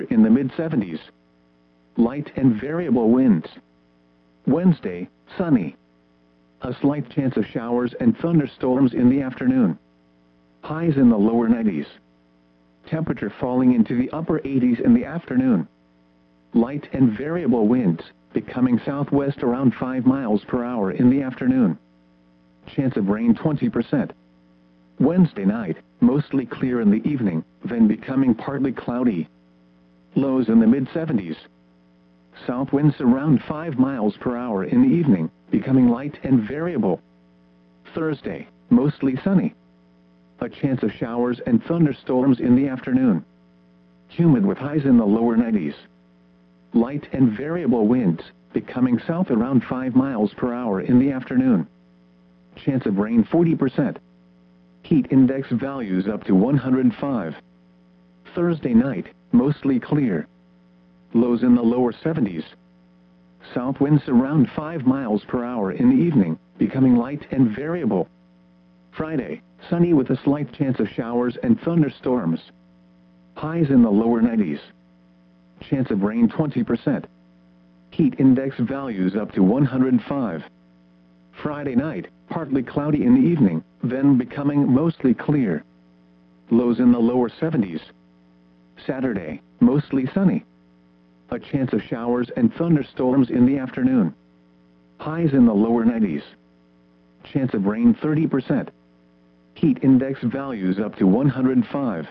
in the mid-70s. Light and variable winds. Wednesday, sunny. A slight chance of showers and thunderstorms in the afternoon. Highs in the lower 90s. Temperature falling into the upper 80s in the afternoon. Light and variable winds, becoming southwest around 5 miles per hour in the afternoon. Chance of rain 20%. Wednesday night, mostly clear in the evening, then becoming partly cloudy. Lows in the mid-70s. South winds around 5 miles per hour in the evening, becoming light and variable. Thursday, mostly sunny. A chance of showers and thunderstorms in the afternoon. Humid with highs in the lower 90s. Light and variable winds, becoming south around 5 miles per hour in the afternoon. Chance of rain 40%. Heat index values up to 105. Thursday night, mostly clear. Lows in the lower 70s. South winds around 5 miles per hour in the evening, becoming light and variable. Friday, sunny with a slight chance of showers and thunderstorms. Highs in the lower 90s. Chance of rain 20%. Heat index values up to 105. Friday night, partly cloudy in the evening, then becoming mostly clear. Lows in the lower 70s. Saturday, mostly sunny. A chance of showers and thunderstorms in the afternoon. Highs in the lower 90s. Chance of rain 30%. Heat index values up to 105.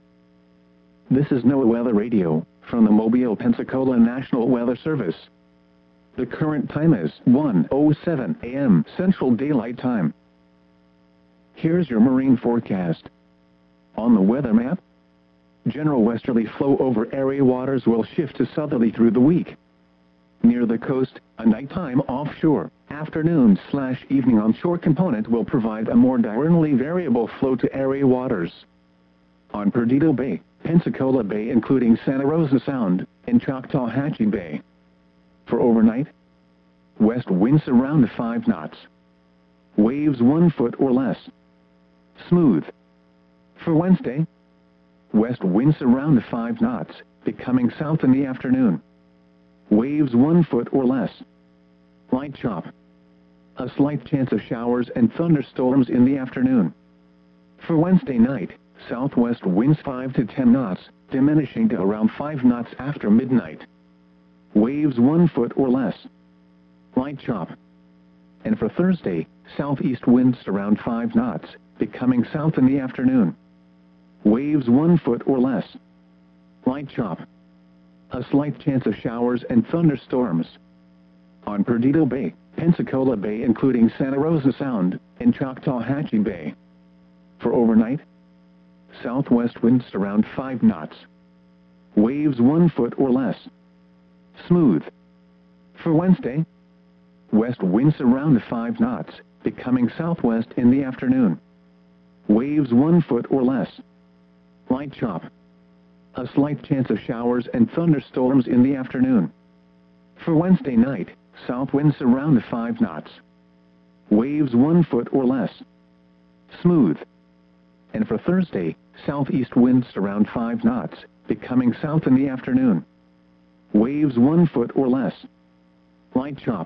This is NOAA Weather Radio, from the Mobile, Pensacola National Weather Service. The current time is 1:07 a.m. Central Daylight Time. Here's your marine forecast. On the weather map, general westerly flow over area waters will shift to southerly through the week. Near the coast, a nighttime offshore, afternoon/evening onshore component will provide a more diurnally variable flow to area waters. On Perdido Bay, Pensacola Bay including Santa Rosa Sound, and Choctawhatchee Bay. For overnight, west winds around 5 knots. Waves 1 foot or less. Smooth. For Wednesday, west winds around 5 knots, becoming south in the afternoon. Waves 1 foot or less. Light chop. A slight chance of showers and thunderstorms in the afternoon. For Wednesday night, southwest winds 5 to 10 knots, diminishing to around 5 knots after midnight. Waves 1 foot or less. Light chop. And for Thursday, southeast winds around 5 knots, becoming south in the afternoon. Waves 1 foot or less. Light chop. A slight chance of showers and thunderstorms. On Perdido Bay, Pensacola Bay including Santa Rosa Sound, and Choctawhatchee Bay. For overnight, southwest winds around 5 knots. Waves 1 foot or less. Smooth. For Wednesday, west winds around 5 knots, becoming southwest in the afternoon. Waves 1 foot or less. Light chop. A slight chance of showers and thunderstorms in the afternoon. For Wednesday night, south winds around 5 knots. Waves 1 foot or less. Smooth. And for Thursday, southeast winds around 5 knots, becoming south in the afternoon. Waves 1 foot or less. Light chop.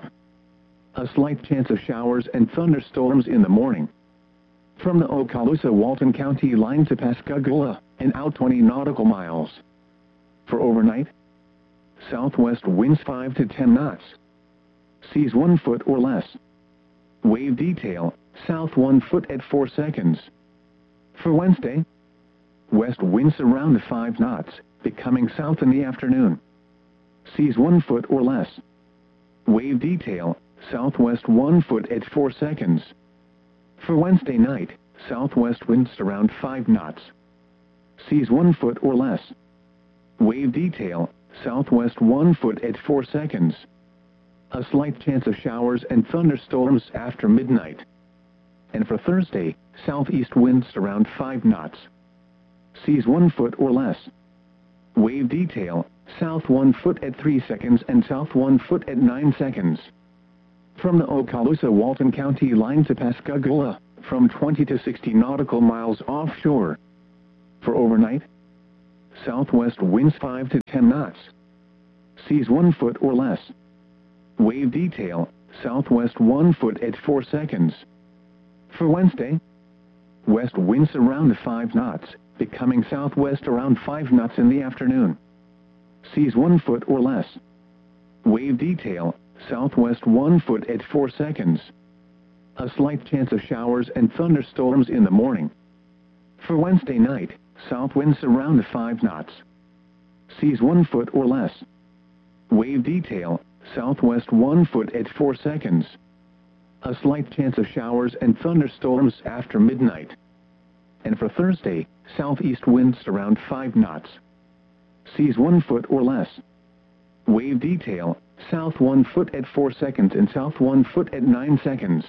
A slight chance of showers and thunderstorms in the morning. From the Okaloosa-Walton County line to Pascagoula, and out 20 nautical miles. For overnight, southwest winds 5 to 10 knots. Seas 1 foot or less. Wave detail, south 1 foot at 4 seconds. For Wednesday, west winds around 5 knots, becoming south in the afternoon. Seas 1 foot or less. Wave detail, southwest 1 foot at 4 seconds. For Wednesday night, southwest winds around 5 knots. Seas 1 foot or less. Wave detail, southwest 1 foot at 4 seconds. A slight chance of showers and thunderstorms after midnight. And for Thursday, southeast winds around 5 knots. Seas 1 foot or less. Wave detail, south 1 foot at 3 seconds and south 1 foot at 9 seconds. From the Okaloosa-Walton County line to Pascagoula, from 20 to 60 nautical miles offshore. For overnight, southwest winds 5 to 10 knots. Seas 1 foot or less. Wave detail, southwest 1 foot at 4 seconds. For Wednesday, west winds around 5 knots, becoming southwest around 5 knots in the afternoon. Seas 1 foot or less. Wave detail, southwest 1 foot at 4 seconds. A slight chance of showers and thunderstorms in the morning. For Wednesday night, south winds around 5 knots. Seas 1 foot or less. Wave detail, southwest 1 foot at 4 seconds. A slight chance of showers and thunderstorms after midnight. And for Thursday, southeast winds around 5 knots. Seas 1 foot or less. Wave detail, south 1 foot at 4 seconds and south 1 foot at 9 seconds.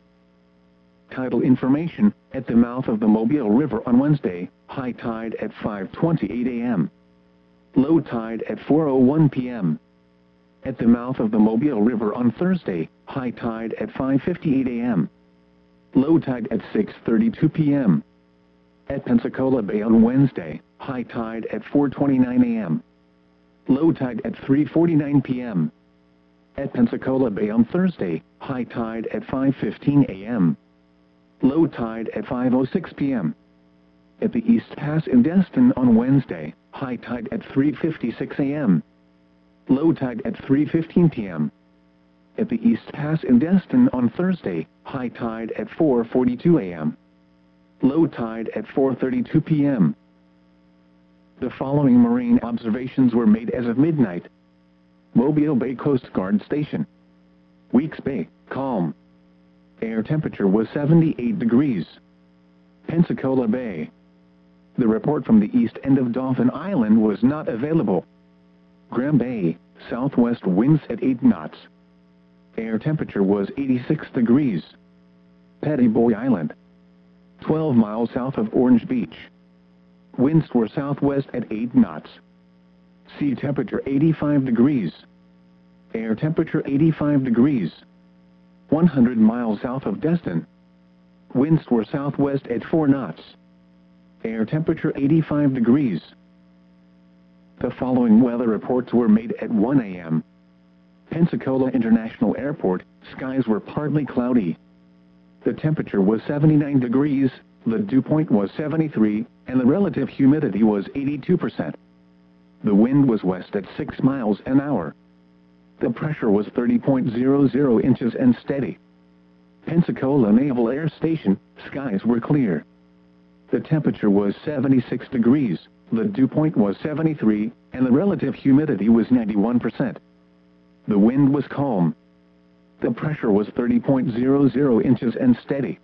Tidal information, at the mouth of the Mobile River on Wednesday, high tide at 5:28 a.m. Low tide at 4:01 p.m. At the mouth of the Mobile River on Thursday, high tide at 5:58 a.m. Low tide at 6:32 p.m. At Pensacola Bay on Wednesday, high tide at 4:29 a.m. Low tide at 3:49 p.m. At Pensacola Bay on Thursday, high tide at 5:15 a.m. Low tide at 5:06 p.m. At the East Pass in Destin on Wednesday, high tide at 3:56 a.m. Low tide at 3:15 p.m. At the East Pass in Destin on Thursday, high tide at 4:42 a.m. Low tide at 4:32 p.m. The following marine observations were made as of midnight. Mobile Bay Coast Guard Station. Weeks Bay, calm. Air temperature was 78 degrees. Pensacola Bay. The report from the east end of Dauphin Island was not available. Graham Bay, southwest winds at 8 knots. Air temperature was 86 degrees. Petty Boy Island. 12 miles south of Orange Beach. Winds were southwest at 8 knots. Sea temperature 85 degrees. Air temperature 85 degrees. 100 miles south of Destin. Winds were southwest at 4 knots. Air temperature 85 degrees. The following weather reports were made at 1 a.m. Pensacola International Airport, skies were partly cloudy. The temperature was 79 degrees, the dew point was 73, and the relative humidity was 82%. The wind was west at 6 miles an hour. The pressure was 30.00 inches and steady. Pensacola Naval Air Station, skies were clear. The temperature was 76 degrees, the dew point was 73, and the relative humidity was 91%. The wind was calm. The pressure was 30.00 inches and steady.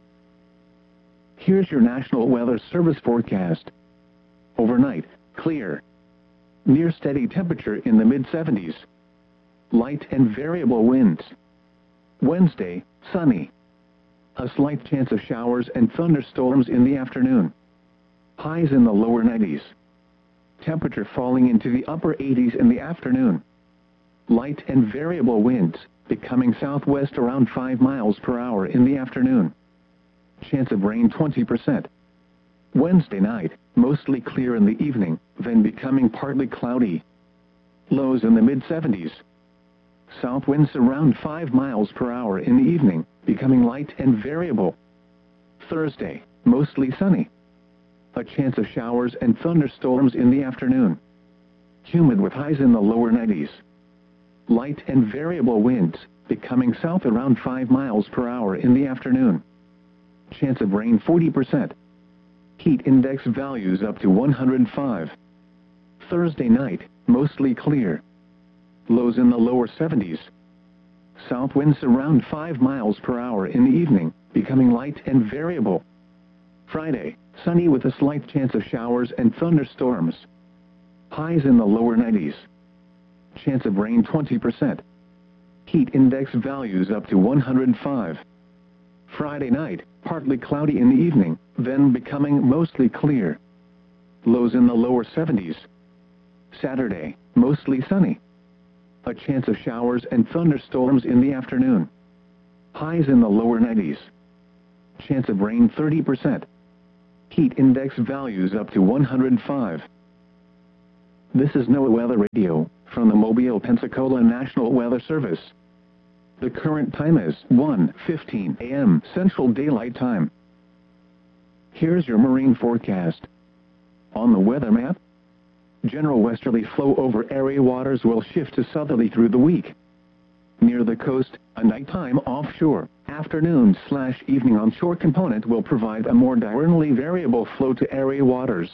Here's your National Weather Service forecast. Overnight, clear. Near steady temperature in the mid-70s. Light and variable winds. Wednesday, sunny. A slight chance of showers and thunderstorms in the afternoon. Highs in the lower 90s. Temperature falling into the upper 80s in the afternoon. Light and variable winds, becoming southwest around 5 miles per hour in the afternoon. Chance of rain 20%. Wednesday night, mostly clear in the evening, then becoming partly cloudy. Lows in the mid-70s. South winds around 5 miles per hour in the evening, becoming light and variable. Thursday, mostly sunny. A chance of showers and thunderstorms in the afternoon. Humid with highs in the lower 90s. Light and variable winds, becoming south around 5 miles per hour in the afternoon. Chance of rain 40%. Heat index values up to 105. Thursday night, mostly clear. Lows in the lower 70s. South winds around 5 miles per hour in the evening, becoming light and variable. Friday, sunny with a slight chance of showers and thunderstorms. Highs in the lower 90s. Chance of rain 20%. Heat index values up to 105. Friday night, partly cloudy in the evening, then becoming mostly clear. Lows in the lower 70s. Saturday, mostly sunny. A chance of showers and thunderstorms in the afternoon. Highs in the lower 90s. Chance of rain 30%. Heat index values up to 105. This is NOAA Weather Radio, from the Mobile, Pensacola National Weather Service. The current time is 1:15 a.m. Central Daylight Time. Here's your marine forecast. On the weather map, general westerly flow over area waters will shift to southerly through the week. Near the coast, a nighttime offshore, afternoon/evening onshore component will provide a more diurnally variable flow to area waters.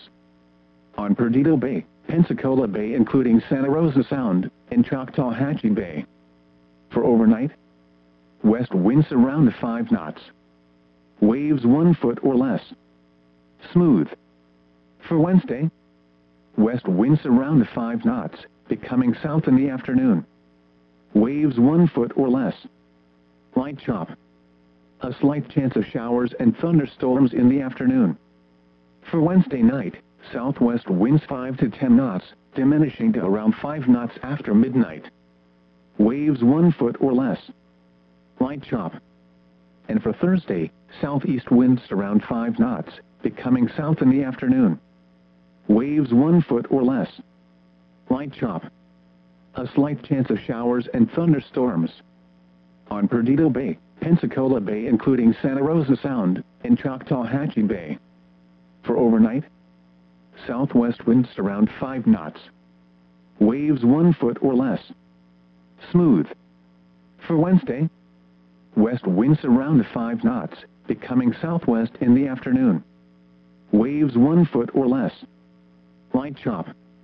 On Perdido Bay, Pensacola Bay including Santa Rosa Sound, and Choctawhatchee Bay. For overnight, west winds around 5 knots. Waves 1 foot or less. Smooth. For Wednesday, west winds around 5 knots, becoming south in the afternoon. Waves 1 foot or less. Light chop. A slight chance of showers and thunderstorms in the afternoon. For Wednesday night, southwest winds 5 to 10 knots, diminishing to around 5 knots after midnight. Waves 1 foot or less. Light chop. And for Thursday, southeast winds around 5 knots, becoming south in the afternoon. Waves 1 foot or less. Light chop. A slight chance of showers and thunderstorms. On Perdido Bay, Pensacola Bay including Santa Rosa Sound, and Choctawhatchee Bay. For overnight, southwest winds around 5 knots. Waves 1 foot or less. Smooth. For Wednesday, west winds around 5 knots, becoming southwest in the afternoon. Waves 1 foot or less. Light chop.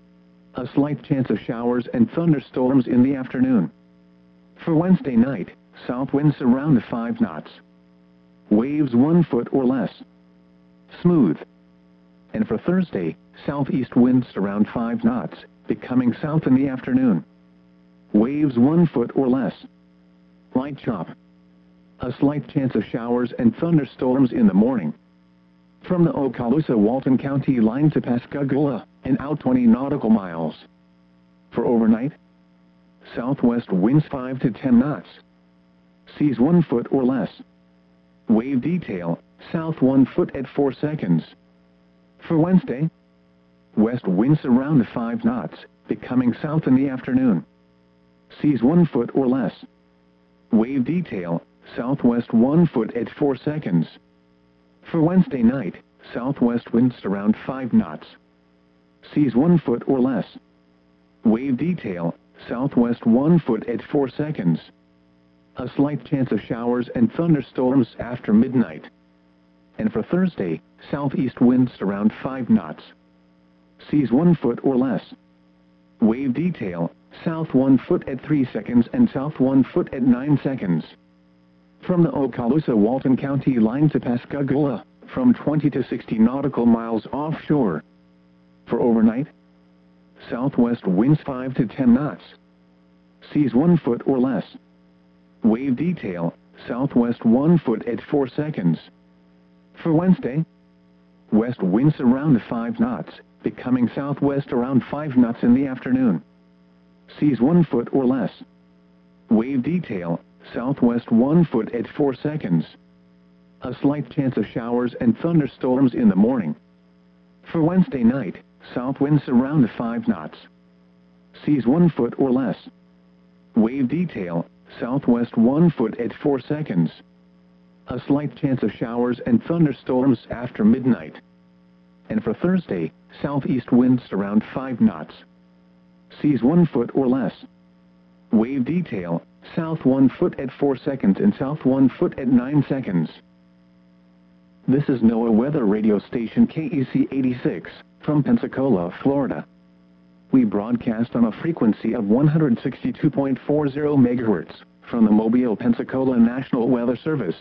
A slight chance of showers and thunderstorms in the afternoon. For Wednesday night, south winds around 5 knots. Waves 1 foot or less. Smooth. And for Thursday, southeast winds around 5 knots, becoming south in the afternoon. Waves 1 foot or less. Light chop. A slight chance of showers and thunderstorms in the morning. From the Okaloosa-Walton County line to Pascagoula, and out 20 nautical miles. For overnight, southwest winds 5 to 10 knots. Seas 1 foot or less. Wave detail, south 1 foot at 4 seconds. For Wednesday, west winds around 5 knots, becoming south in the afternoon. Seas 1 foot or less. Wave detail, southwest 1 foot at 4 seconds. For Wednesday night, southwest winds around 5 knots. Seas 1 foot or less. Wave detail, southwest 1 foot at 4 seconds. A slight chance of showers and thunderstorms after midnight. And for Thursday, southeast winds around 5 knots. Seas 1 foot or less. Wave detail, south 1 foot at 3 seconds and south 1 foot at 9 seconds. From the Okaloosa-Walton County line to Pascagoula, from 20 to 60 nautical miles offshore. For overnight, southwest winds 5 to 10 knots. Seas 1 foot or less. Wave detail, southwest 1 foot at 4 seconds. For Wednesday, west winds around 5 knots, becoming southwest around 5 knots in the afternoon. Seas 1 foot or less. Wave detail, southwest 1 foot at 4 seconds. A slight chance of showers and thunderstorms in the morning. For Wednesday night, south winds around 5 knots. Seas 1 foot or less. Wave detail, southwest 1 foot at 4 seconds. A slight chance of showers and thunderstorms after midnight. And for Thursday, southeast winds around 5 knots. Seas 1 foot or less. Wave detail, south 1 foot at 4 seconds and south 1 foot at 9 seconds. This is NOAA Weather Radio Station KEC 86, from Pensacola, Florida. We broadcast on a frequency of 162.40 MHz, from the Mobile, Pensacola National Weather Service.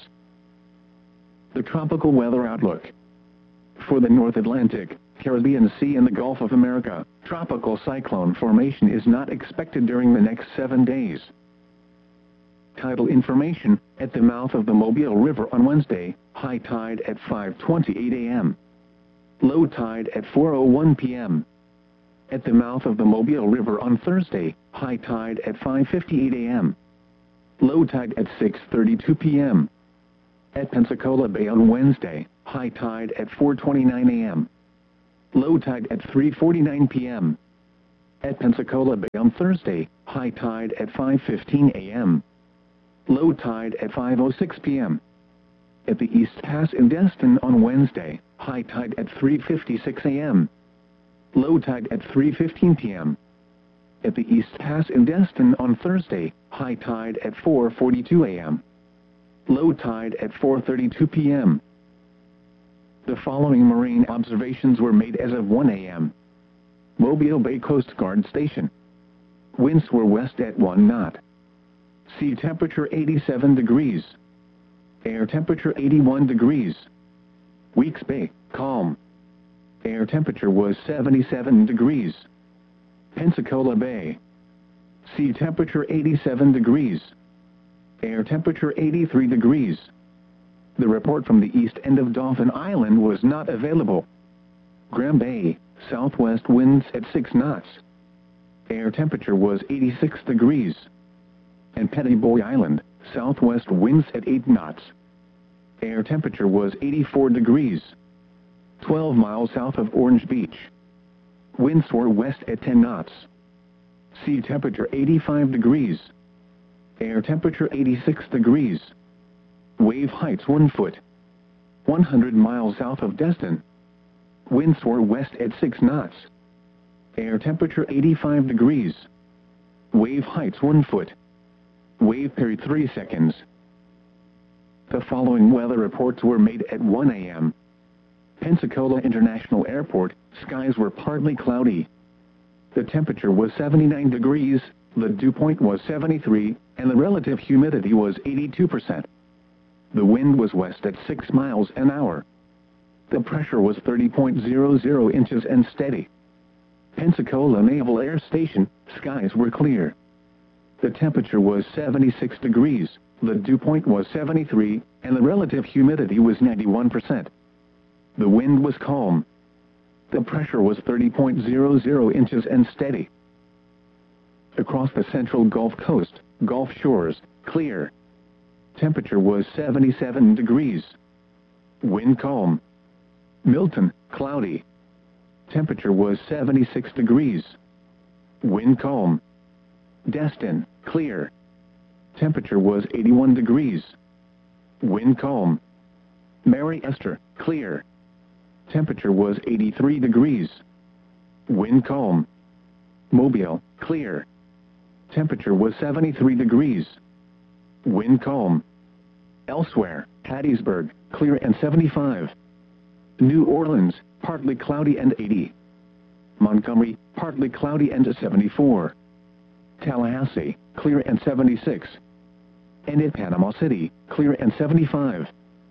The tropical weather outlook. For the North Atlantic, Caribbean Sea and the Gulf of America, tropical cyclone formation is not expected during the next 7 days. Tidal information, at the mouth of the Mobile River on Wednesday, high tide at 5:28 a.m. Low tide at 4:01 p.m. At the mouth of the Mobile River on Thursday, high tide at 5:58 a.m. Low tide at 6:32 p.m. At Pensacola Bay on Wednesday, high tide at 4:29 a.m. Low tide at 3:49 p.m. At Pensacola Bay on Thursday, high tide at 5:15 a.m. Low tide at 5:06 p.m. At the East Pass in Destin on Wednesday, high tide at 3:56 a.m. Low tide at 3:15 p.m. At the East Pass in Destin on Thursday, high tide at 4:42 a.m. Low tide at 4:32 p.m. The following marine observations were made as of 1 a.m. Mobile Bay Coast Guard Station. Winds were west at 1 knot. Sea temperature 87 degrees. Air temperature 81 degrees. Weeks Bay, calm. Air temperature was 77 degrees. Pensacola Bay. Sea temperature 87 degrees. Air temperature 83 degrees. The report from the east end of Dauphin Island was not available. Graham Bay, southwest winds at 6 knots. Air temperature was 86 degrees. And Petty Boy Island, southwest winds at 8 knots. Air temperature was 84 degrees. 12 miles south of Orange Beach. Winds were west at 10 knots. Sea temperature 85 degrees. Air temperature 86 degrees. Wave heights 1 foot. 100 miles south of Destin. Winds were west at 6 knots. Air temperature 85 degrees. Wave heights 1 foot. Wave period 3 seconds. The following weather reports were made at 1 a.m. Pensacola International Airport, skies were partly cloudy. The temperature was 79 degrees, the dew point was 73, and the relative humidity was 82%. The wind was west at 6 miles an hour. The pressure was 30.00 inches and steady. Pensacola Naval Air Station, skies were clear. The temperature was 76 degrees, the dew point was 73, and the relative humidity was 91%. The wind was calm. The pressure was 30.00 inches and steady. Across the central Gulf Coast, Gulf Shores, clear. Temperature was 77 degrees. Wind calm. Milton, cloudy. Temperature was 76 degrees. Wind calm. Destin, clear. Temperature was 81 degrees. Wind calm. Mary Esther, clear. Temperature was 83 degrees. Wind calm. Mobile, clear. Temperature was 73 degrees. Wind calm. Elsewhere, Hattiesburg, clear and 75. New Orleans, partly cloudy and 80. Montgomery, partly cloudy and 74. Tallahassee, clear and 76. And in Panama City, clear and 75.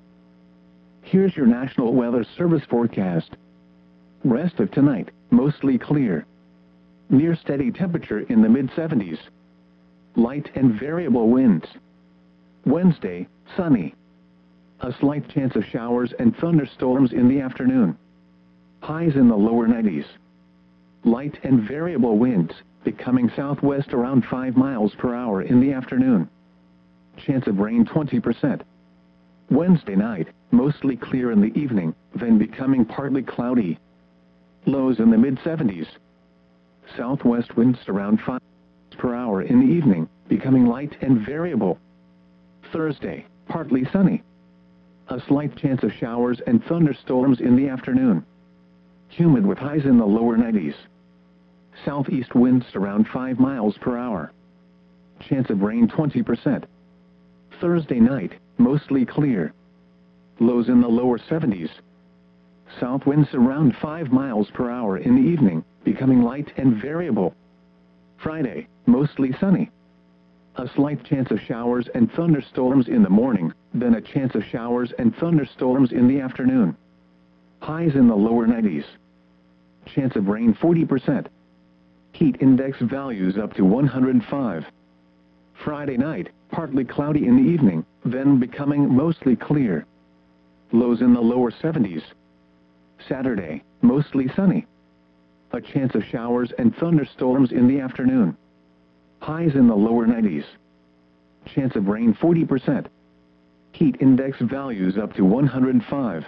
Here's your National Weather Service forecast. Rest of tonight, mostly clear. Near steady temperature in the mid-70s. Light and variable winds. Wednesday, sunny. A slight chance of showers and thunderstorms in the afternoon. Highs in the lower 90s. Light and variable winds, becoming southwest around 5 miles per hour in the afternoon. Chance of rain 20%. Wednesday night, mostly clear in the evening, then becoming partly cloudy. Lows in the mid-70s. Southwest winds around 5 miles per hour in the evening, becoming light and variable. Thursday, partly sunny. A slight chance of showers and thunderstorms in the afternoon. Humid with highs in the lower 90s. Southeast winds around 5 miles per hour. Chance of rain 20%. Thursday night, mostly clear. Lows in the lower 70s. South winds around 5 miles per hour in the evening, becoming light and variable. Friday, mostly sunny. A slight chance of showers and thunderstorms in the morning, then a chance of showers and thunderstorms in the afternoon. Highs in the lower 90s. Chance of rain 40%. Heat index values up to 105. Friday night, partly cloudy in the evening, then becoming mostly clear. Lows in the lower 70s. Saturday, mostly sunny. A chance of showers and thunderstorms in the afternoon. Highs in the lower 90s. Chance of rain 40%. Heat index values up to 105.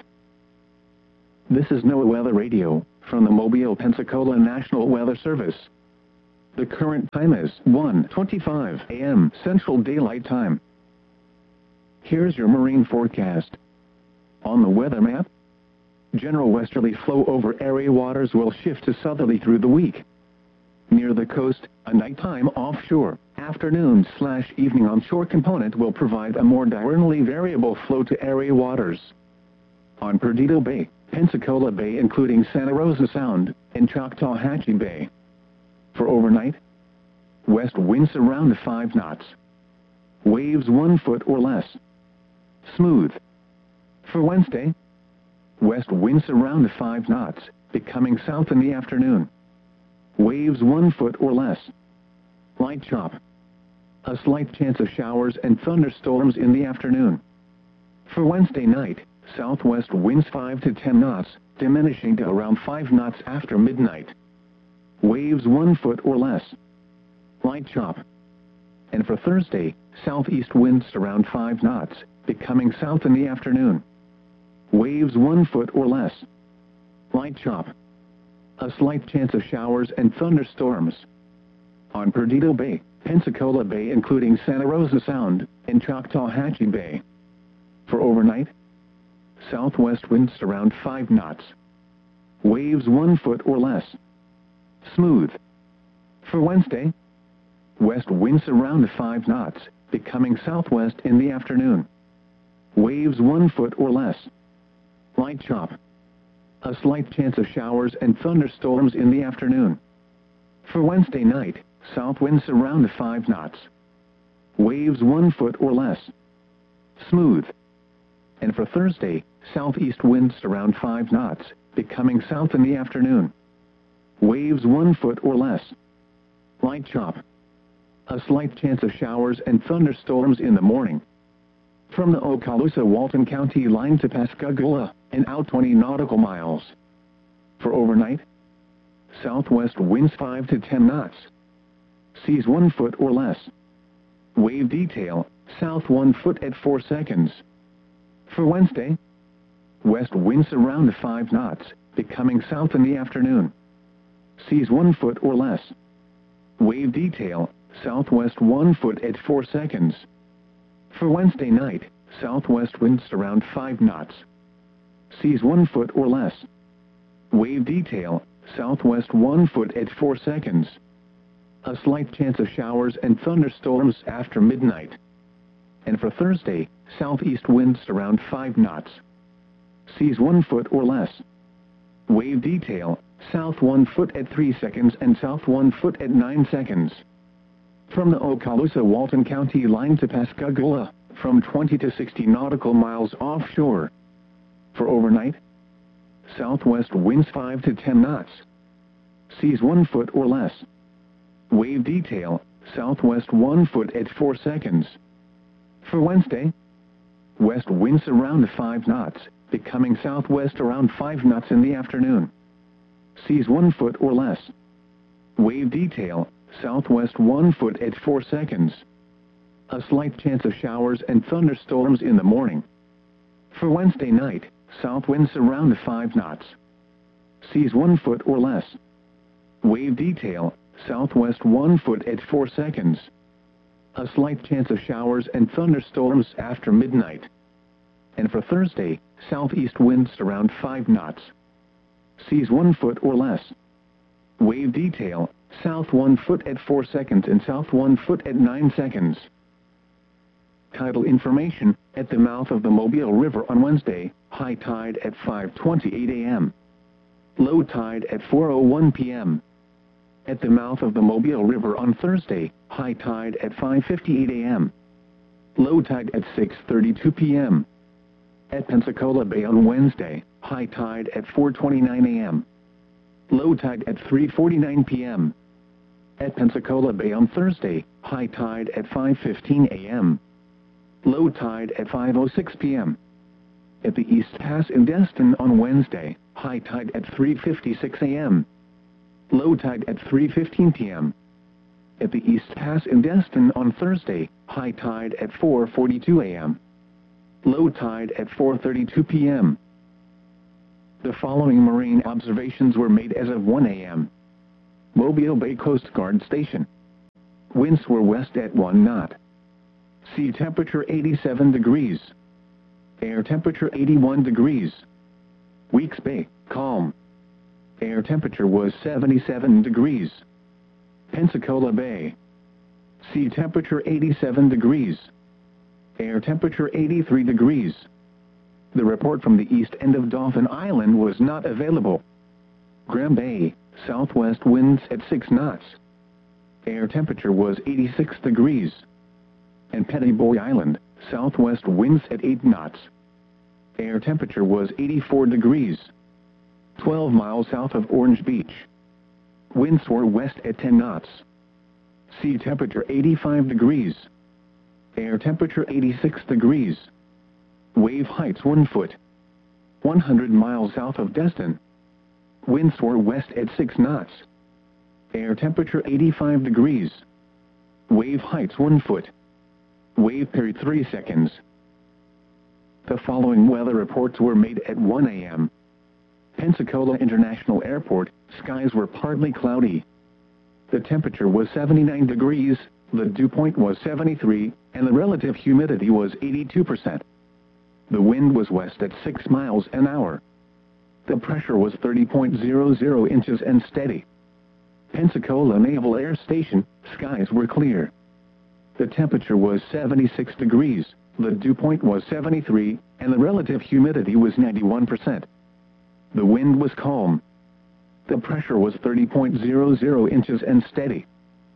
This is NOAA Weather Radio from the Mobile, Pensacola National Weather Service. The current time is 1:25 a.m. Central Daylight Time. Here's your marine forecast. On the weather map, general westerly flow over area waters will shift to southerly through the week. Near the coast, a nighttime offshore, afternoon/evening onshore component will provide a more diurnally variable flow to area waters. On Perdido Bay, Pensacola Bay including Santa Rosa Sound, and Choctawhatchee Bay. For overnight, west winds around 5 knots. Waves 1 foot or less. Smooth. For Wednesday, west winds around 5 knots, becoming south in the afternoon. Waves 1 foot or less. Light chop. A slight chance of showers and thunderstorms in the afternoon. For Wednesday night, southwest winds 5 to 10 knots, diminishing to around 5 knots after midnight. Waves 1 foot or less. Light chop. And for Thursday, southeast winds around 5 knots, becoming south in the afternoon. Waves 1 foot or less. Light chop. A slight chance of showers and thunderstorms. On Perdido Bay, Pensacola Bay including Santa Rosa Sound, and Choctawhatchee Bay. For overnight, southwest winds around 5 knots. Waves 1 foot or less. Smooth. For Wednesday, west winds around 5 knots, becoming southwest in the afternoon. Waves 1 foot or less. Light chop. A slight chance of showers and thunderstorms in the afternoon. For Wednesday night, south winds around 5 knots. Waves 1 foot or less. Smooth. And for Thursday, southeast winds around 5 knots, becoming south in the afternoon. Waves 1 foot or less. Light chop. A slight chance of showers and thunderstorms in the morning. From the Okaloosa-Walton County line to Pascagoula, and out 20 nautical miles. For overnight, southwest winds 5 to 10 knots. Seas 1 foot or less. Wave detail, south 1 foot at 4 seconds. For Wednesday, west winds around 5 knots, becoming south in the afternoon. Seas 1 foot or less. Wave detail, southwest 1 foot at 4 seconds. For Wednesday night, southwest winds around 5 knots. Seas 1 foot or less. Wave detail, southwest 1 foot at 4 seconds. A slight chance of showers and thunderstorms after midnight. And for Thursday, southeast winds around 5 knots. Seas 1 foot or less. Wave detail, south 1 foot at 3 seconds and south 1 foot at 9 seconds. From the Okaloosa-Walton County line to Pascagoula, from 20 to 60 nautical miles offshore. For overnight, southwest winds 5 to 10 knots. Seas 1 foot or less. Wave detail, southwest 1 foot at 4 seconds. For Wednesday, west winds around 5 knots, becoming southwest around 5 knots in the afternoon. Seas 1 foot or less. Wave detail, southwest 1 foot at 4 seconds. A slight chance of showers and thunderstorms in the morning. For Wednesday night, south winds around 5 knots. Seas 1 foot or less. Wave detail, southwest 1 foot at 4 seconds. A slight chance of showers and thunderstorms after midnight. And for Thursday, southeast winds around 5 knots. Seas 1 foot or less. Wave detail, south 1 foot at 4 seconds and south 1 foot at 9 seconds. Tidal information, at the mouth of the Mobile River on Wednesday, high tide at 5:28 a.m. Low tide at 4:01 p.m. At the mouth of the Mobile River on Thursday, high tide at 5:58 a.m. Low tide at 6:32 p.m. At Pensacola Bay on Wednesday, high tide at 4:29 a.m. Low tide at 3:49 p.m. At Pensacola Bay on Thursday, high tide at 5:15 a.m. Low tide at 5:06 p.m. At the East Pass in Destin on Wednesday, high tide at 3:56 a.m. Low tide at 3:15 p.m. At the East Pass in Destin on Thursday, high tide at 4:42 a.m. Low tide at 4:32 p.m. The following marine observations were made as of 1 a.m. Mobile Bay Coast Guard Station. Winds were west at 1 knot. Sea temperature 87 degrees. Air temperature 81 degrees. Weeks Bay, calm. Air temperature was 77 degrees. Pensacola Bay. Sea temperature 87 degrees. Air temperature 83 degrees. The report from the east end of Dauphin Island was not available. Graham Bay, southwest winds at 6 knots. Air temperature was 86 degrees. And Pettyboy Island, southwest winds at 8 knots. Air temperature was 84 degrees. 12 miles south of Orange Beach. Winds were west at 10 knots. Sea temperature 85 degrees. Air temperature 86 degrees. Wave heights 1 foot. 100 miles south of Destin. Winds were west at 6 knots. Air temperature 85 degrees. Wave heights 1 foot. Wave period 3 seconds. The following weather reports were made at 1 a.m. Pensacola International Airport, skies were partly cloudy. The temperature was 79 degrees, the dew point was 73, and the relative humidity was 82%. The wind was west at 6 miles an hour. The pressure was 30.00 inches and steady. Pensacola Naval Air Station, skies were clear. The temperature was 76 degrees, the dew point was 73, and the relative humidity was 91%. The wind was calm. The pressure was 30.00 inches and steady.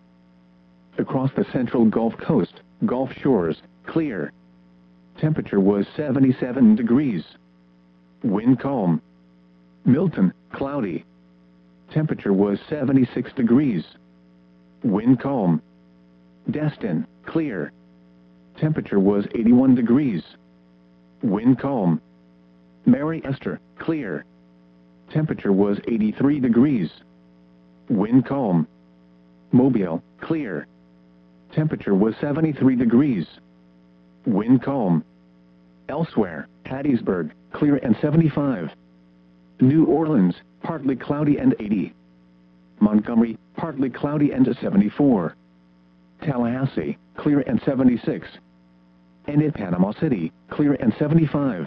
Across the central Gulf Coast, Gulf Shores, clear. Temperature was 77 degrees. Wind calm. Milton, cloudy. Temperature was 76 degrees. Wind calm. Destin, clear. Temperature was 81 degrees. Wind calm. Mary Esther, clear. Temperature was 83 degrees. Wind calm. Mobile, clear. Temperature was 73 degrees. Wind calm. Elsewhere, Hattiesburg, clear and 75. New Orleans, partly cloudy and 80. Montgomery, partly cloudy and 74. Tallahassee, clear and 76. And in Panama City, clear and 75.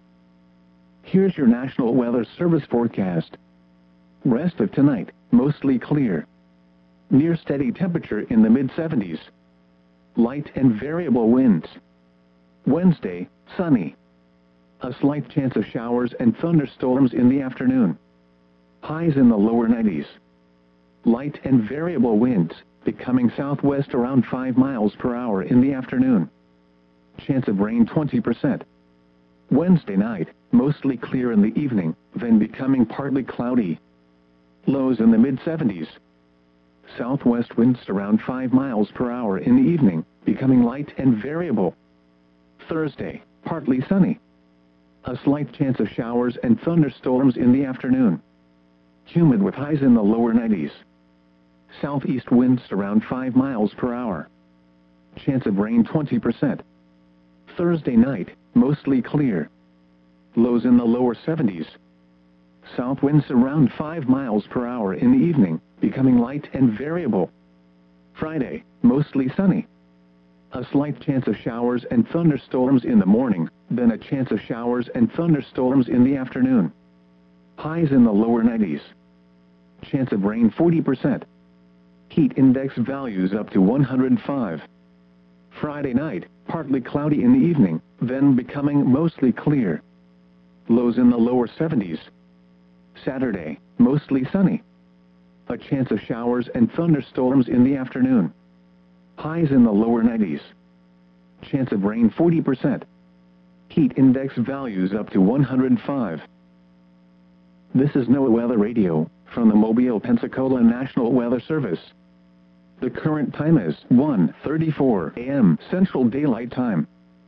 Here's your National Weather Service forecast. Rest of tonight, mostly clear. Near steady temperature in the mid-70s. Light and variable winds. Wednesday, sunny. A slight chance of showers and thunderstorms in the afternoon. Highs in the lower 90s. Light and variable winds, becoming southwest around 5 miles per hour in the afternoon. Chance of rain 20%. Wednesday night, mostly clear in the evening, then becoming partly cloudy. Lows in the mid-70s. Southwest winds around 5 miles per hour in the evening, becoming light and variable. Thursday, partly sunny. A slight chance of showers and thunderstorms in the afternoon. Humid with highs in the lower 90s. Southeast winds around 5 miles per hour. Chance of rain 20%. Thursday night, mostly clear. Lows in the lower 70s. South winds around 5 miles per hour in the evening, becoming light and variable. Friday, mostly sunny. A slight chance of showers and thunderstorms in the morning, then a chance of showers and thunderstorms in the afternoon. Highs in the lower 90s. Chance of rain 40%. Heat index values up to 105. Friday night, partly cloudy in the evening, then becoming mostly clear. Lows in the lower 70s. Saturday, mostly sunny. A chance of showers and thunderstorms in the afternoon. Highs in the lower 90s. Chance of rain 40%. Heat index values up to 105. This is NOAA Weather Radio, from the Mobile, Pensacola National Weather Service. The current time is 1:34 a.m. Central Daylight Time.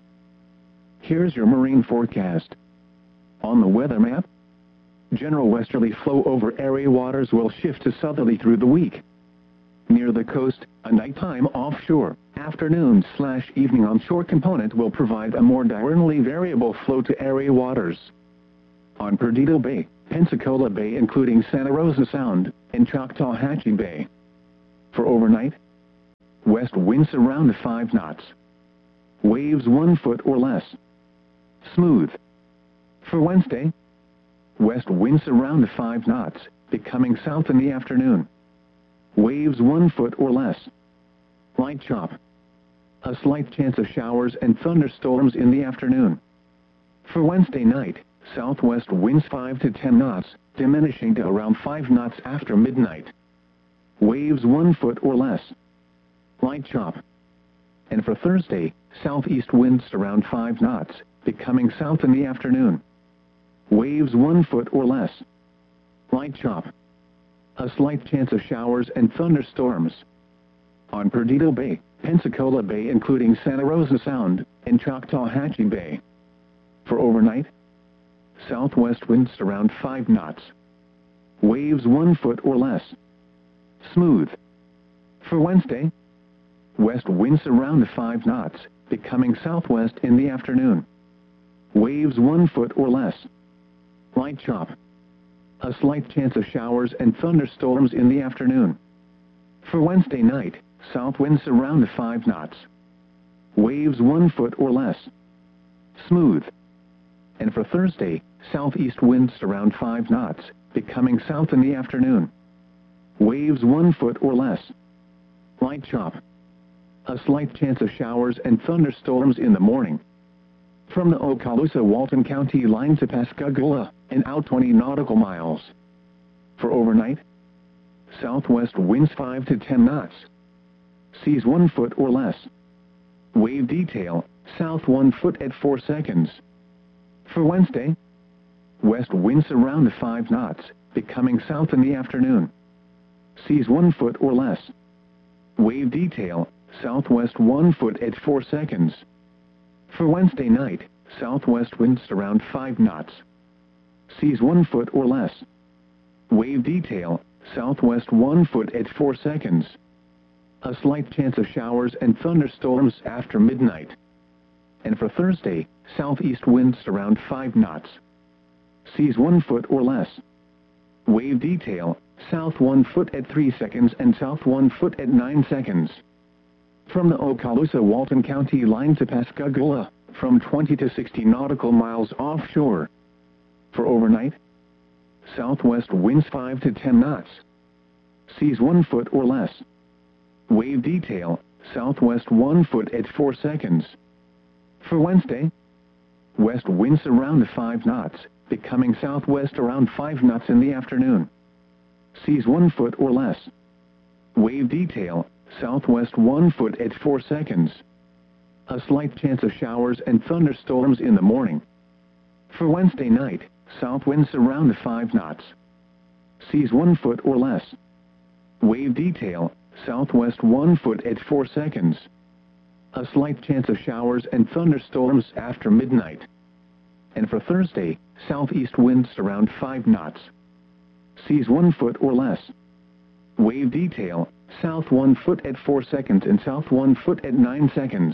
Here's your marine forecast. On the weather map, general westerly flow over area waters will shift to southerly through the week. Near the coast, a nighttime offshore, afternoon/evening onshore component will provide a more diurnally variable flow to area waters. On Perdido Bay, Pensacola Bay including Santa Rosa Sound, and Choctawhatchee Bay. For overnight, west winds around 5 knots. Waves 1 foot or less. Smooth. For Wednesday, west winds around 5 knots, becoming south in the afternoon. Waves 1 foot or less. Light chop. A slight chance of showers and thunderstorms in the afternoon. For Wednesday night, southwest winds 5 to 10 knots, diminishing to around 5 knots after midnight. Waves 1 foot or less. Light chop. And for Thursday, southeast winds around 5 knots, becoming south in the afternoon. Waves 1 foot or less. Light chop. A slight chance of showers and thunderstorms. On Perdido Bay, Pensacola Bay including Santa Rosa Sound, and Choctawhatchee Bay. For overnight, southwest winds around 5 knots. Waves 1 foot or less. Smooth. For Wednesday, west winds around 5 knots, becoming southwest in the afternoon. Waves 1 foot or less. Light chop. A slight chance of showers and thunderstorms in the afternoon. For Wednesday night, south winds around 5 knots. Waves 1 foot or less. Smooth. And for Thursday, southeast winds around 5 knots, becoming south in the afternoon. Waves 1 foot or less. Light chop. A slight chance of showers and thunderstorms in the morning. From the Okaloosa-Walton County line to Pascagoula, and out 20 nautical miles. For overnight, southwest winds 5 to 10 knots. Seas 1 foot or less. Wave detail, south 1 foot at 4 seconds. For Wednesday, west winds around 5 knots, becoming south in the afternoon. Seas 1 foot or less. Wave detail, southwest 1 foot at 4 seconds. For Wednesday night, southwest winds around 5 knots. Seas 1 foot or less. Wave detail, southwest 1 foot at 4 seconds. A slight chance of showers and thunderstorms after midnight. And for Thursday, southeast winds around 5 knots. Seas 1 foot or less. Wave detail, south 1 foot at 3 seconds and south 1 foot at 9 seconds. From the Okaloosa-Walton County line to Pascagoula, from 20 to 60 nautical miles offshore. For overnight, southwest winds 5 to 10 knots. Seas 1 foot or less. Wave detail, southwest 1 foot at 4 seconds. For Wednesday, west winds around 5 knots, becoming southwest around 5 knots in the afternoon. Seas 1 foot or less. Wave detail, southwest 1 foot at 4 seconds. A slight chance of showers and thunderstorms in the morning. For Wednesday night, south winds around 5 knots. Seas 1 foot or less. Wave detail, southwest 1 foot at 4 seconds. A slight chance of showers and thunderstorms after midnight. And for Thursday, southeast winds around 5 knots. Seas 1 foot or less. Wave detail, south 1 foot at 4 seconds and south 1 foot at 9 seconds.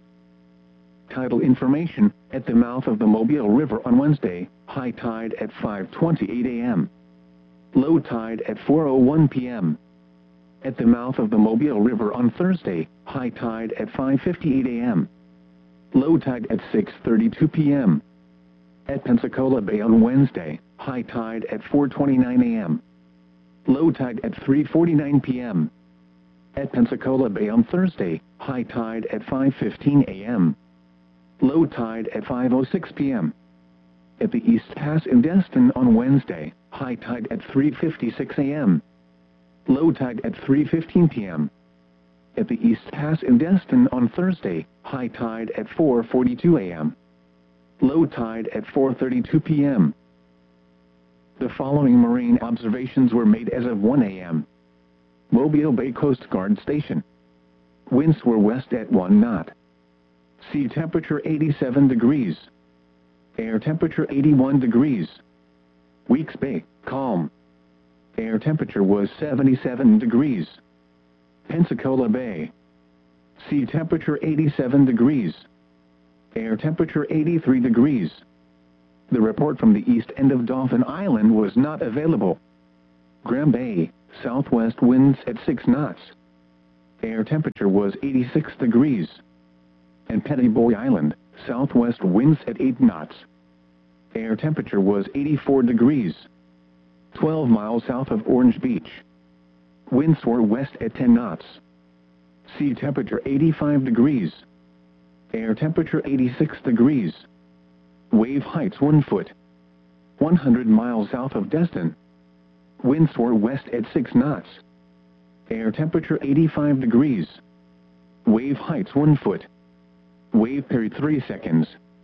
Tidal information, at the mouth of the Mobile River on Wednesday, high tide at 5:28 a.m. Low tide at 4:01 p.m. At the mouth of the Mobile River on Thursday, high tide at 5:58 a.m. Low tide at 6:32 p.m. At Pensacola Bay on Wednesday, high tide at 4:29 a.m. Low tide at 3:49 p.m. At Pensacola Bay on Thursday, high tide at 5:15 a.m. Low tide at 5:06 p.m. At the East Pass in Destin on Wednesday, high tide at 3:56 a.m. Low tide at 3:15 p.m. At the East Pass in Destin on Thursday, high tide at 4:42 a.m. Low tide at 4:32 p.m. The following marine observations were made as of 1 a.m. Mobile Bay Coast Guard Station. Winds were west at 1 knot. Sea temperature 87 degrees. Air temperature 81 degrees. Weeks Bay, calm. Air temperature was 77 degrees. Pensacola Bay. Sea temperature 87 degrees. Air temperature 83 degrees. The report from the east end of Dauphin Island was not available. Graham Bay, southwest winds at 6 knots. Air temperature was 86 degrees. And Petty Boy Island, southwest winds at 8 knots. Air temperature was 84 degrees. 12 miles south of Orange Beach. Winds were west at 10 knots. Sea temperature 85 degrees. Air temperature 86 degrees. Wave heights 1 foot. 100 miles south of Destin. Winds were west at 6 knots. Air temperature 85 degrees. Wave heights 1 foot. Wave period 3 seconds.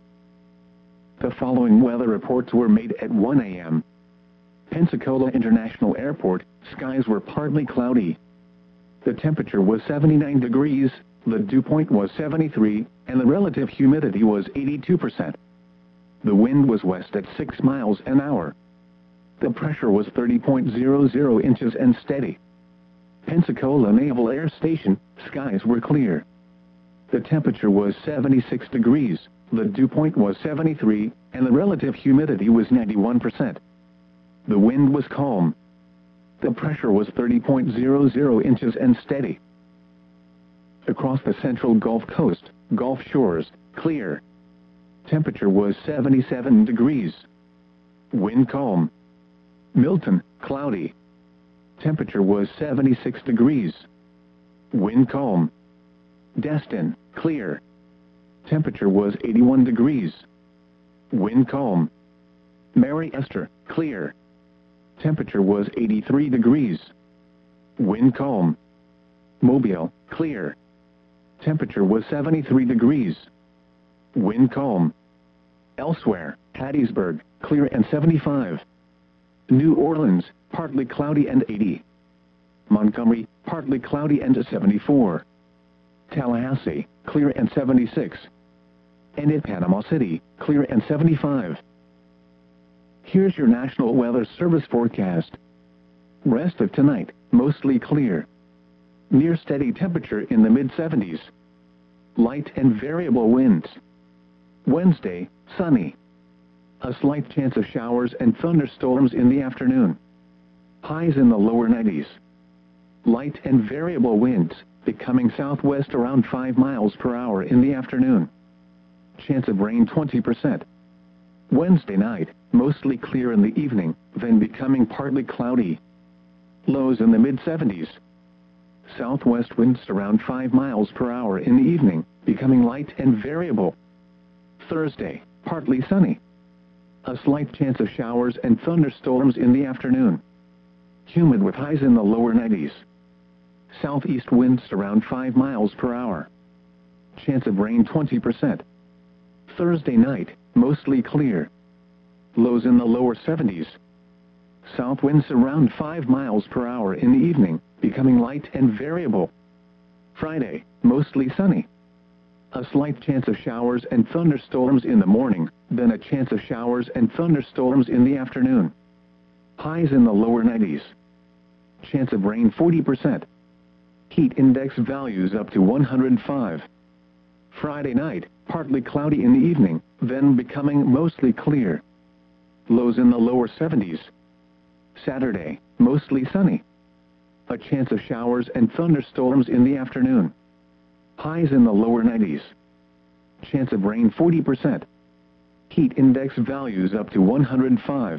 The following weather reports were made at 1 a.m. Pensacola International Airport, skies were partly cloudy. The temperature was 79 degrees, the dew point was 73, and the relative humidity was 82%. The wind was west at 6 miles an hour. The pressure was 30.00 inches and steady. Pensacola Naval Air Station, skies were clear. The temperature was 76 degrees, the dew point was 73, and the relative humidity was 91%. The wind was calm. The pressure was 30.00 inches and steady. Across the central Gulf Coast, Gulf Shores, clear. Temperature was 77 degrees. Wind calm. Milton, cloudy. Temperature was 76 degrees. Wind calm. Destin, clear. Temperature was 81 degrees. Wind calm. Mary Esther, clear. Temperature was 83 degrees. Wind calm. Mobile, clear. Temperature was 73 degrees. Wind calm. Elsewhere, Hattiesburg, clear and 75. New Orleans, partly cloudy and 80. Montgomery, partly cloudy and 74. Tallahassee, clear and 76. And in Panama City, clear and 75. Here's your National Weather Service forecast. Rest of tonight, mostly clear. Near steady temperature in the mid-70s. Light and variable winds. Wednesday, sunny. A slight chance of showers and thunderstorms in the afternoon. Highs in the lower 90s. Light and variable winds, becoming southwest around 5 miles per hour in the afternoon. Chance of rain 20%. Wednesday night, mostly clear in the evening, then becoming partly cloudy. Lows in the mid-70s. Southwest winds around 5 miles per hour in the evening, becoming light and variable. Thursday, partly sunny. A slight chance of showers and thunderstorms in the afternoon. Humid with highs in the lower 90s. Southeast winds around 5 miles per hour. Chance of rain 20%. Thursday night, mostly clear. Lows in the lower 70s. South winds around 5 miles per hour in the evening, becoming light and variable. Friday, mostly sunny. A slight chance of showers and thunderstorms in the morning, then a chance of showers and thunderstorms in the afternoon. Highs in the lower 90s. Chance of rain 40%. Heat index values up to 105. Friday night, partly cloudy in the evening, then becoming mostly clear. Lows in the lower 70s. Saturday, mostly sunny. A chance of showers and thunderstorms in the afternoon. Highs in the lower 90s. Chance of rain 40%. Heat index values up to 105.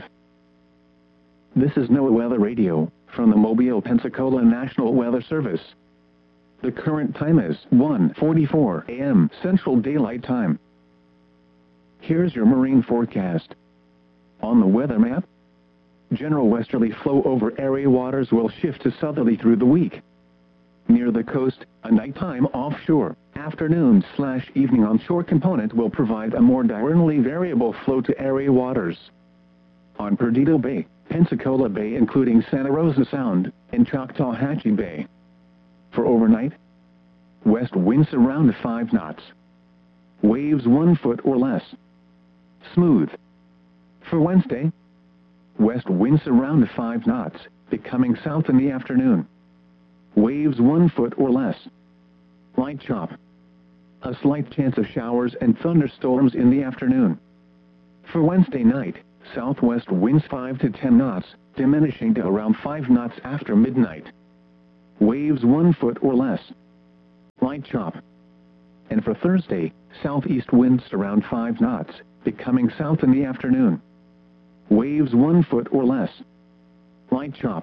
This is NOAA Weather Radio, from the Mobile, Pensacola National Weather Service. The current time is 1:44 a.m. Central Daylight Time. Here's your marine forecast. On the weather map, general westerly flow over area waters will shift to southerly through the week. Near the coast, a nighttime offshore, afternoon/evening onshore component will provide a more diurnally variable flow to area waters. On Perdido Bay, Pensacola Bay including Santa Rosa Sound, and Choctawhatchee Bay. For overnight, west winds around 5 knots. Waves 1 foot or less. Smooth. For Wednesday, west winds around 5 knots, becoming south in the afternoon. Waves 1 foot or less. Light chop. A slight chance of showers and thunderstorms in the afternoon. For Wednesday night, southwest winds 5 to 10 knots, diminishing to around 5 knots after midnight. Waves 1 foot or less. Light chop. And for Thursday, southeast winds around 5 knots, becoming south in the afternoon. Waves 1 foot or less. Light chop.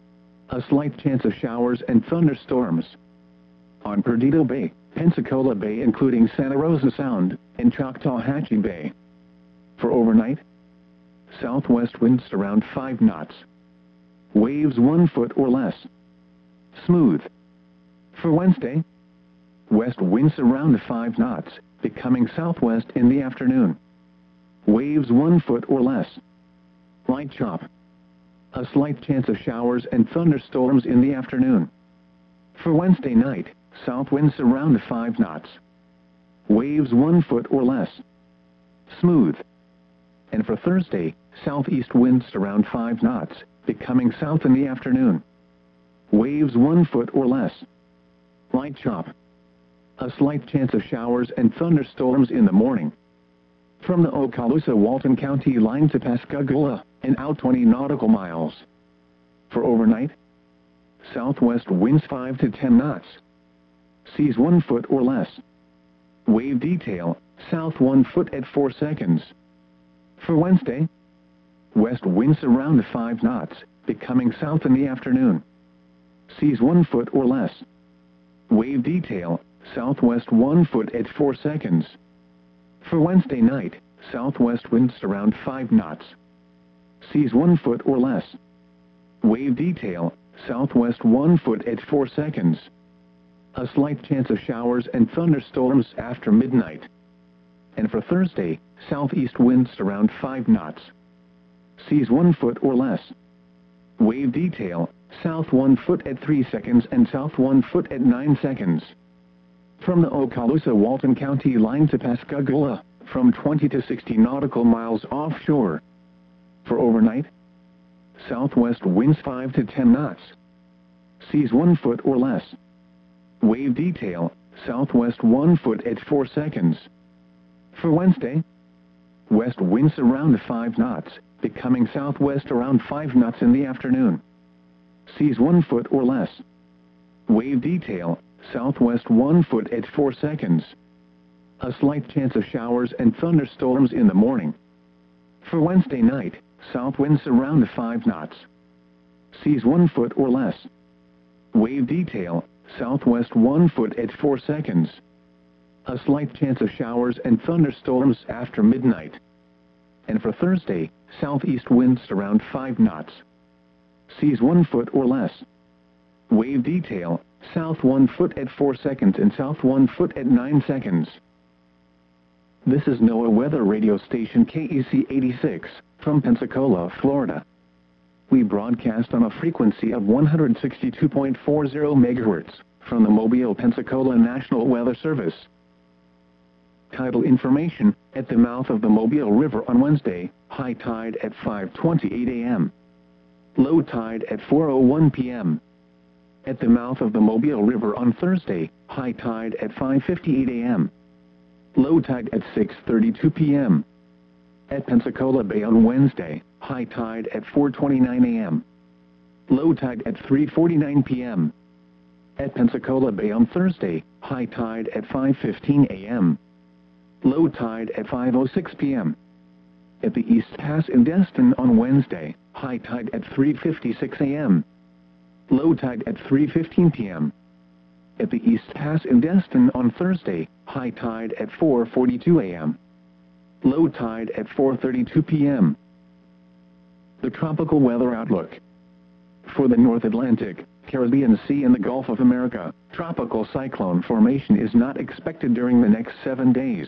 A slight chance of showers and thunderstorms. On Perdido Bay, Pensacola Bay including Santa Rosa Sound, and Choctawhatchee Bay. For overnight, southwest winds around 5 knots. Waves 1 foot or less. Smooth. For Wednesday, west winds around 5 knots, becoming southwest in the afternoon. Waves 1 foot or less. Light chop. A slight chance of showers and thunderstorms in the afternoon. For Wednesday night, south winds around 5 knots. Waves 1 foot or less. Smooth. And for Thursday, southeast winds around 5 knots, becoming south in the afternoon. Waves 1 foot or less. Light chop. A slight chance of showers and thunderstorms in the morning. From the Okaloosa-Walton County line to Pascagoula, and out 20 nautical miles. For overnight, southwest winds 5 to 10 knots. Seas 1 foot or less. Wave detail, south 1 foot at 4 seconds. For Wednesday, west winds around 5 knots, becoming south in the afternoon. Seas 1 foot or less. Wave detail, southwest 1 foot at 4 seconds. For Wednesday night, southwest winds around 5 knots. Seas 1 foot or less. Wave detail, southwest 1 foot at 4 seconds. A slight chance of showers and thunderstorms after midnight. And for Thursday, southeast winds around 5 knots. Seas 1 foot or less. Wave detail, south 1 foot at 3 seconds and south 1 foot at 9 seconds. From the Okaloosa-Walton County line to Pascagoula, from 20 to 60 nautical miles offshore. For overnight, southwest winds 5 to 10 knots. Seas 1 foot or less. Wave detail, southwest 1 foot at 4 seconds. For Wednesday, west winds around 5 knots, becoming southwest around 5 knots in the afternoon. Seas 1 foot or less. Wave detail, southwest 1 foot at 4 seconds. A slight chance of showers and thunderstorms in the morning. For Wednesday night, south winds around 5 knots. Seas 1 foot or less. Wave detail, southwest 1 foot at 4 seconds. A slight chance of showers and thunderstorms after midnight. And for Thursday, southeast winds around 5 knots. Seas 1 foot or less. Wave detail, south 1 foot at 4 seconds and south 1 foot at 9 seconds. This is NOAA Weather Radio Station KEC 86, from Pensacola, Florida. We broadcast on a frequency of 162.40 MHz, from the Mobile, Pensacola National Weather Service. Tidal information: at the mouth of the Mobile River on Wednesday, high tide at 5:28 a.m. Low tide at 4:01 p.m. At the mouth of the Mobile River on Thursday, high tide at 5:58 a.m. Low tide at 6:32 p.m. At Pensacola Bay on Wednesday, high tide at 4:29 a.m. Low tide at 3:49 p.m. At Pensacola Bay on Thursday, high tide at 5:15 a.m. Low tide at 5:06 p.m. At the East Pass in Destin on Wednesday, high tide at 3:56 a.m. Low tide at 3:15 p.m. At the East Pass in Destin on Thursday, high tide at 4:42 a.m. Low tide at 4:32 p.m. The tropical weather outlook. For the North Atlantic, Caribbean Sea and the Gulf of America, tropical cyclone formation is not expected during the next 7 days.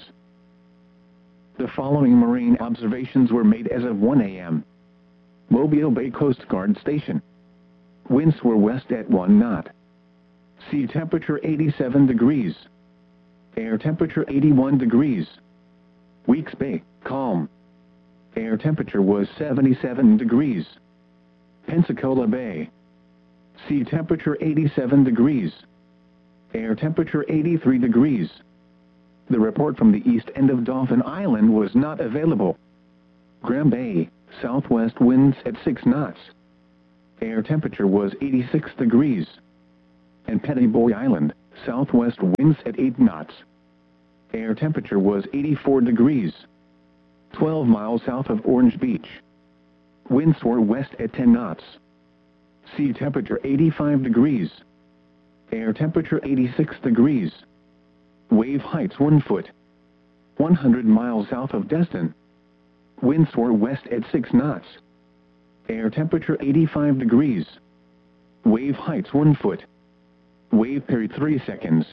The following marine observations were made as of 1 a.m. Mobile Bay Coast Guard Station. Winds were west at 1 knot. Sea temperature 87 degrees. Air temperature 81 degrees. Weeks Bay, calm. Air temperature was 77 degrees. Pensacola Bay. Sea temperature 87 degrees. Air temperature 83 degrees. The report from the east end of Dauphin Island was not available. Graham Bay, southwest winds at 6 knots. Air temperature was 86 degrees. And Petty Boy Island, southwest winds at 8 knots. Air temperature was 84 degrees. 12 miles south of Orange Beach. Winds were west at 10 knots. Sea temperature 85 degrees. Air temperature 86 degrees. Wave heights 1 foot. 100 miles south of Destin. Winds were west at 6 knots. Air temperature 85 degrees. Wave heights 1 foot. Wave period 3 seconds.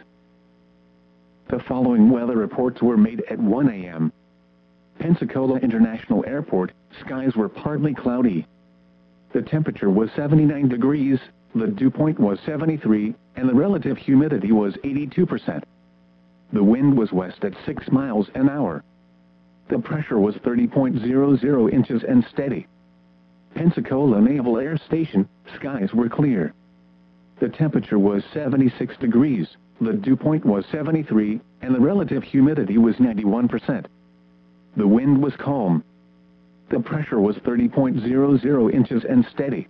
The following weather reports were made at 1 a.m. Pensacola International Airport, skies were partly cloudy. The temperature was 79 degrees, the dew point was 73, and the relative humidity was 82%. The wind was west at 6 miles an hour. The pressure was 30.00 inches and steady. Pensacola Naval Air Station, skies were clear. The temperature was 76 degrees, the dew point was 73, and the relative humidity was 91%. The wind was calm. The pressure was 30.00 inches and steady.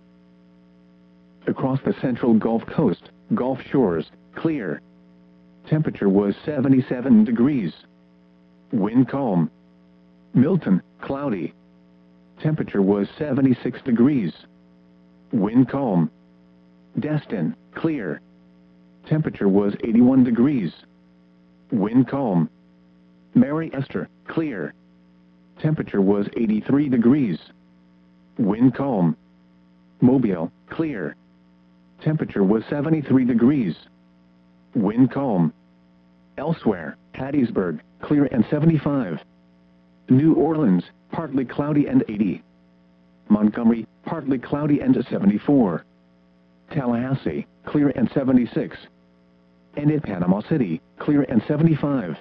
Across the central Gulf Coast, Gulf Shores, clear. Temperature was 77 degrees. Wind calm. Milton, cloudy. Temperature was 76 degrees. Wind calm. Destin, clear. Temperature was 81 degrees. Wind calm. Mary Esther, clear. Temperature was 83 degrees. Wind calm. Mobile, clear. Temperature was 73 degrees. Wind calm. Elsewhere, Hattiesburg, clear and 75. New Orleans, partly cloudy and 80. Montgomery, partly cloudy and 74. Tallahassee, clear and 76. And at Panama City, clear and 75.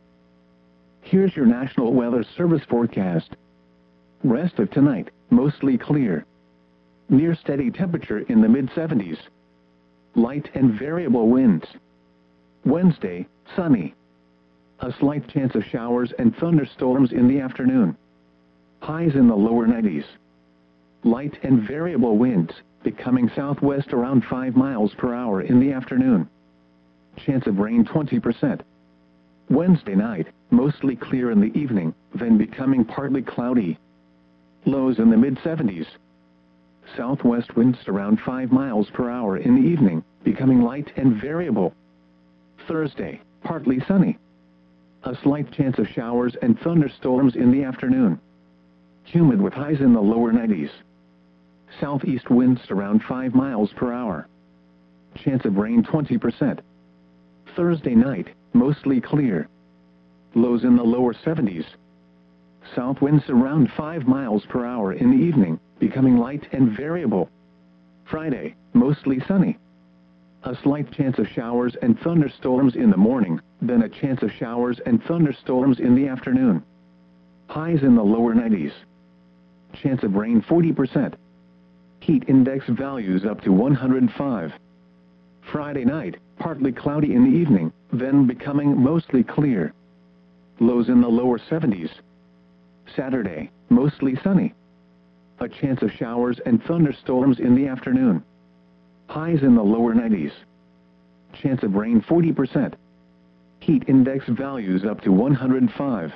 Here's your National Weather Service forecast. Rest of tonight, mostly clear. Near steady temperature in the mid-70s. Light and variable winds. Wednesday, sunny. A slight chance of showers and thunderstorms in the afternoon. Highs in the lower 90s. Light and variable winds, becoming southwest around 5 miles per hour in the afternoon. Chance of rain 20%. Wednesday night, mostly clear in the evening, then becoming partly cloudy. Lows in the mid-70s. Southwest winds around 5 miles per hour in the evening, becoming light and variable. Thursday, partly sunny. A slight chance of showers and thunderstorms in the afternoon. Humid with highs in the lower 90s. Southeast winds around 5 miles per hour. Chance of rain 20%. Thursday night, mostly clear. Lows in the lower 70s. South winds around 5 miles per hour in the evening, becoming light and variable. Friday, mostly sunny. A slight chance of showers and thunderstorms in the morning, then a chance of showers and thunderstorms in the afternoon. Highs in the lower 90s. Chance of rain 40%. Heat index values up to 105. Friday night, partly cloudy in the evening, then becoming mostly clear. Lows in the lower 70s. Saturday, mostly sunny. A chance of showers and thunderstorms in the afternoon. Highs in the lower 90s. Chance of rain 40%. Heat index values up to 105.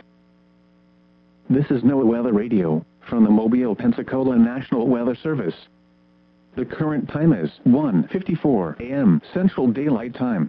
This is NOAA Weather Radio, from the Mobile, Pensacola National Weather Service. The current time is 1:54 a.m. Central Daylight Time.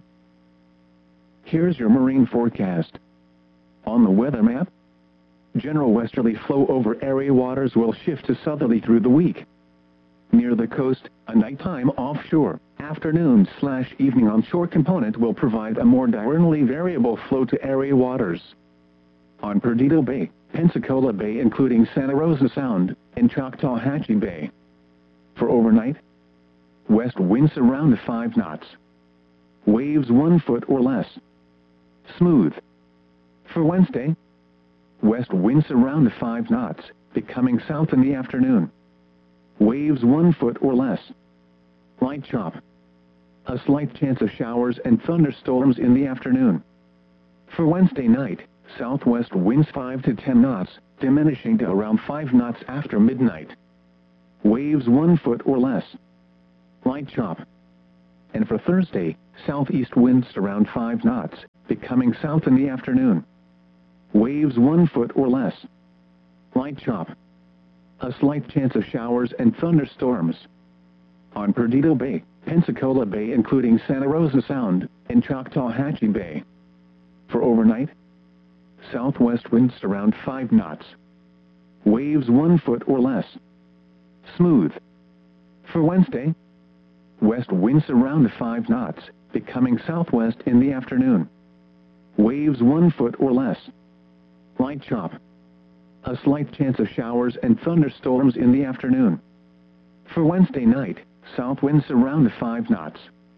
Here's your marine forecast. On the weather map, general westerly flow over area waters will shift to southerly through the week. Near the coast, a nighttime offshore, afternoon/evening onshore component will provide a more diurnally variable flow to area waters. On Perdido Bay, Pensacola Bay including Santa Rosa Sound, and Choctawhatchee Bay. For overnight, west winds around 5 knots. Waves 1 foot or less. Smooth. For Wednesday, west winds around 5 knots, becoming south in the afternoon. Waves 1 foot or less. Light chop. A slight chance of showers and thunderstorms in the afternoon. For Wednesday night, southwest winds 5 to 10 knots, diminishing to around 5 knots after midnight. Waves 1 foot or less. Light chop. And for Thursday, southeast winds around 5 knots, becoming south in the afternoon. Waves 1 foot or less. Light chop. A slight chance of showers and thunderstorms. On Perdido Bay, Pensacola Bay including Santa Rosa Sound, and Choctawhatchee Bay. For overnight, southwest winds around 5 knots. Waves 1 foot or less. Smooth. For Wednesday, west winds around 5 knots, becoming southwest in the afternoon. Waves 1 foot or less. Light chop. A slight chance of showers and thunderstorms in the afternoon. For Wednesday night, south winds around 5 knots.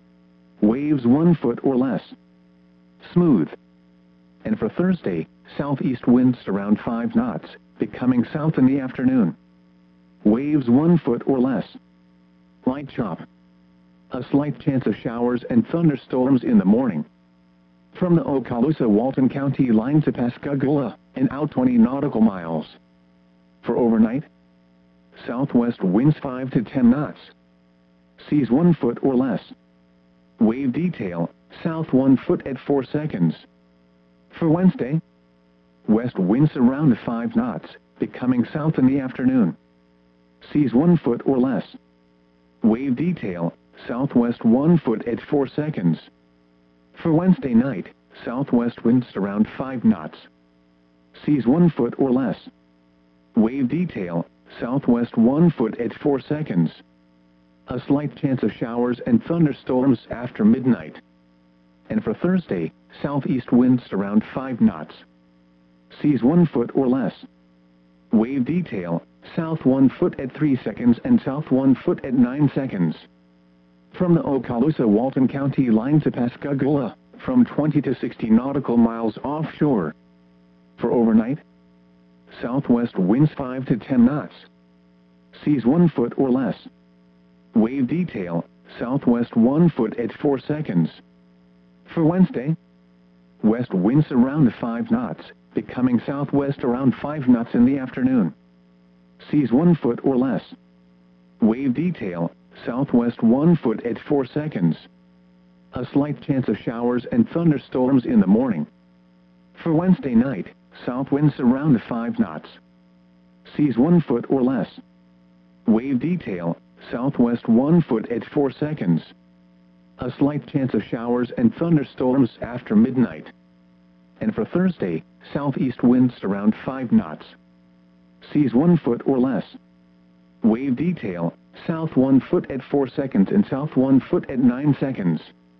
Waves 1 foot or less. Smooth. And for Thursday, southeast winds around 5 knots, becoming south in the afternoon. Waves 1 foot or less. Light chop. A slight chance of showers and thunderstorms in the morning. From the Okaloosa-Walton County line to Pascagoula, and out 20 nautical miles. For overnight, southwest winds 5 to 10 knots. Seas 1 foot or less. Wave detail, south 1 foot at 4 seconds. For Wednesday, west winds around 5 knots, becoming south in the afternoon. Seas 1 foot or less. Wave detail, southwest 1 foot at 4 seconds. For Wednesday night, southwest winds around 5 knots. Seas 1 foot or less. Wave detail, southwest 1 foot at 4 seconds. A slight chance of showers and thunderstorms after midnight. And for Thursday, southeast winds around 5 knots. Seas 1 foot or less. Wave detail, south 1 foot at 3 seconds and south 1 foot at 9 seconds. From the Okaloosa-Walton County line to Pascagoula, from 20 to 60 nautical miles offshore. For overnight, southwest winds 5 to 10 knots. Seas 1 foot or less. Wave detail, southwest 1 foot at 4 seconds. For Wednesday, west winds around 5 knots, becoming southwest around 5 knots in the afternoon. Seas 1 foot or less. Wave detail, southwest 1 foot at 4 seconds. A slight chance of showers and thunderstorms in the morning. For Wednesday night, south winds around 5 knots. Seas 1 foot or less. Wave detail, southwest 1 foot at 4 seconds. A slight chance of showers and thunderstorms after midnight. And for Thursday, southeast winds around 5 knots. Seas 1 foot or less. Wave detail, south 1 foot at 4 seconds and south 1 foot at 9 seconds.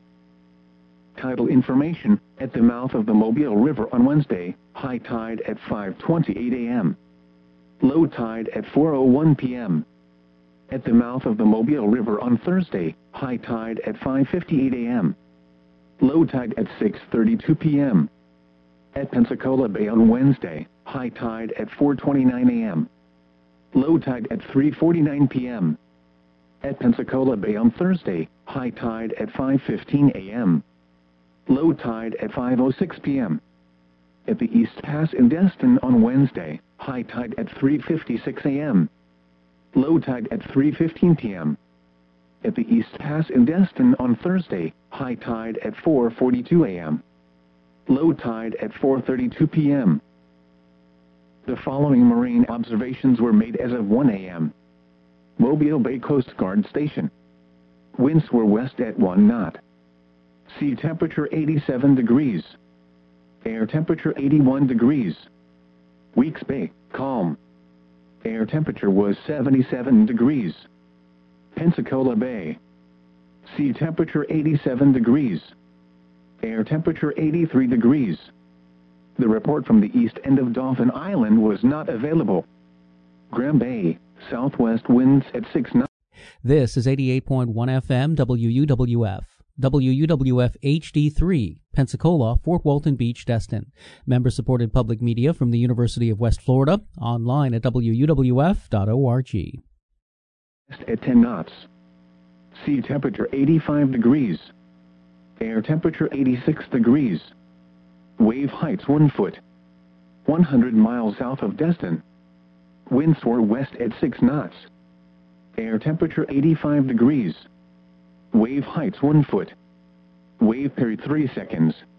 Tidal information, at the mouth of the Mobile River on Wednesday, high tide at 5:28 a.m. Low tide at 4:01 p.m. At the mouth of the Mobile River on Thursday, high tide at 5:58 a.m. Low tide at 6:32 p.m. At Pensacola Bay on Wednesday, high tide at 4:29 a.m. Low tide at 3:49 p.m. At Pensacola Bay on Thursday, high tide at 5:15 a.m. Low tide at 5:06 p.m. At the East Pass in Destin on Wednesday, high tide at 3:56 a.m. Low tide at 3:15 p.m. At the East Pass in Destin on Thursday, high tide at 4:42 a.m. Low tide at 4:32 p.m. The following marine observations were made as of 1 a.m. Mobile Bay Coast Guard Station. Winds were west at 1 knot. Sea temperature 87 degrees. Air temperature 81 degrees. Weeks Bay, calm. Air temperature was 77 degrees. Pensacola Bay. Sea temperature 87 degrees. Air temperature 83 degrees. The report from the east end of Dauphin Island was not available. Graham Bay, southwest winds at 6 knots. This is 88.1 FM WUWF. WUWF HD3, Pensacola, Fort Walton Beach, Destin. Member-supported public media from the University of West Florida, online at wuwf.org. At 10 knots. Sea temperature 85 degrees. Air temperature 86 degrees. Wave heights 1 foot. 100 miles south of Destin. Winds were west at 6 knots. Air temperature 85 degrees. Wave heights 1 foot. Wave period 3 seconds.